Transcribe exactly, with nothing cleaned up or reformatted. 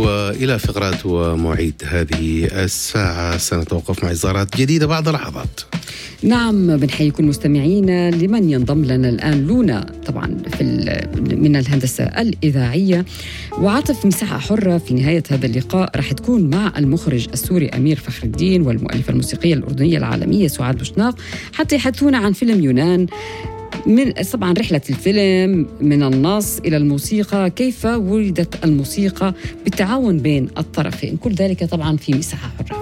وإلى فقرات ومواعيد هذه الساعة سنتوقف مع إصدارات جديدة بعد لحظات. نعم، بنحييكم مستمعينا. لمن ينضم لنا الآن لونا طبعا في من الهندسة الإذاعية، وعاطف مساحة حرة. في نهاية هذا اللقاء راح تكون مع المخرج السوري أمير فخر الدين والمؤلفة الموسيقية الأردنية العالمية سعاد بوشناق حتى يحدثونا عن فيلم يونان، من طبعا رحلة الفيلم من النص إلى الموسيقى، كيف ولدت الموسيقى بالتعاون بين الطرفين، كل ذلك طبعا في مساحة حرة.